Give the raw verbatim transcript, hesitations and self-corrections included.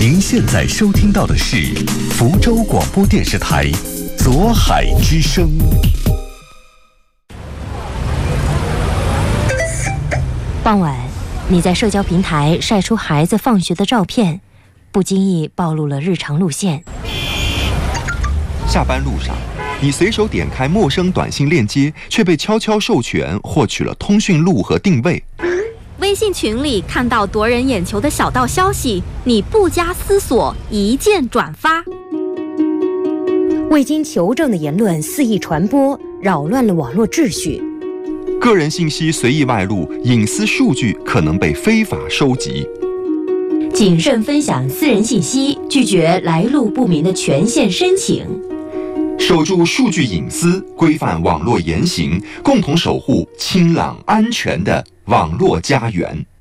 您现在收听到的是福州广播电视台左海之声。 傍晚，你在社交平台晒出孩子放学的照片，不经意暴露了日常路线。 下班路上，你随手点开陌生短信链接，却被悄悄授权获取了通讯录和定位。 微信群里看到夺人眼球的小道消息，你不加思索一键转发。 未经求证的言论肆意传播，扰乱了网络秩序。 个人信息随意外露，隐私数据可能被非法收集。 谨慎分享私人信息，拒绝来路不明的权限申请。 守住数据隐私，规范网络言行，共同守护清朗安全的网络家园。